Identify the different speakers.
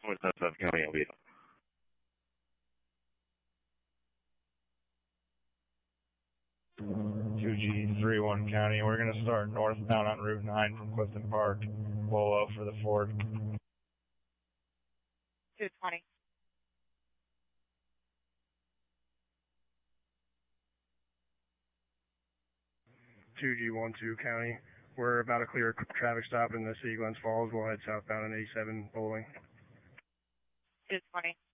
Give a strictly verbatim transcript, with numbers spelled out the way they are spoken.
Speaker 1: twenty-seven County Oviedo.
Speaker 2: two G three one County. We're going to start northbound on Route nine from Clifton Park. Pull up for the Ford.
Speaker 3: two twenty.
Speaker 4: two G twelve County. We're about to clear a traffic stop in the City Glens Falls. We'll head southbound on eighty-seven Bowling.
Speaker 3: two twenty.